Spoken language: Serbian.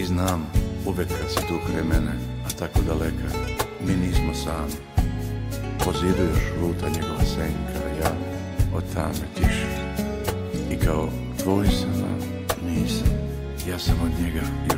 I znam, uvek kad si tu kraj mene, a tako daleka, mi nismo sami. Po zidu još luta njegova senka, ja od tame tiše. I kao tvoj sam, nisam, ja sam od njega još